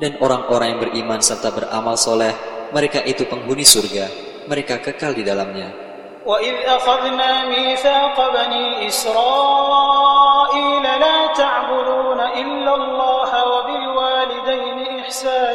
Dan orang-orang yang beriman serta beramal soleh, mereka itu penghuni surga, mereka kekal di dalamnya. وَإِذْ أَخَذْنَا مِيثَاقَ بَنِي إِسْرَائِيلَ لَا تَعْبُدُونَ إِلَّا اللَّهَ وَبِالْوَالِدَيْنِ إِحْسَانًا